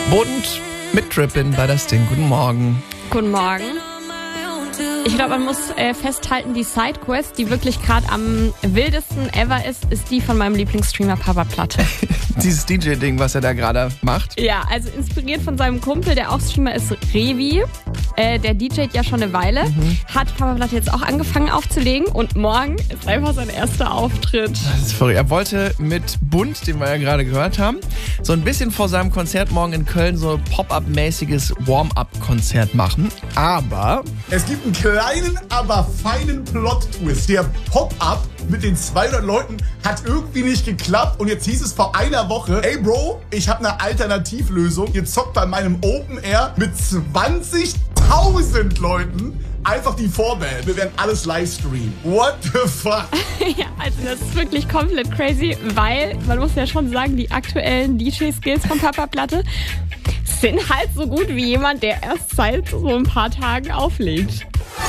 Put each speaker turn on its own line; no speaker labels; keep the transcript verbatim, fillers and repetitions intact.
Bunt mit Trippin bei das Ding. Guten Morgen.
Guten Morgen. Ich glaube, man muss äh, festhalten, die Sidequest, die wirklich gerade am wildesten ever ist, ist die von meinem Lieblingsstreamer Papa Platte.
Dieses D J-Ding, was er da gerade macht.
Ja, also inspiriert von seinem Kumpel, der auch Streamer ist, Revi. Äh, der D Jt ja schon eine Weile. Mhm. Hat Papa Platte jetzt auch angefangen aufzulegen und morgen ist einfach sein erster Auftritt.
Das ist verrückt. Er wollte mit Bunt, den wir ja gerade gehört haben, so ein bisschen vor seinem Konzert morgen in Köln so ein Pop-up-mäßiges Warm-up-Konzert machen. Aber
es gibt einen kleinen, aber feinen Plot-Twist. Der Pop-up mit den zweihundert Leuten hat irgendwie nicht geklappt und jetzt hieß es vor einer Woche, ey Bro, ich habe eine Alternativlösung. Ihr zockt bei meinem Open Air mit zwanzigtausend Leuten einfach die Vorband. Wir werden alles live streamen. What the fuck?
Ja, also das ist wirklich komplett crazy, weil man muss ja schon sagen, die aktuellen D J-Skills von Papa Platte sind halt so gut wie jemand, der erst seit so ein paar Tagen auflegt.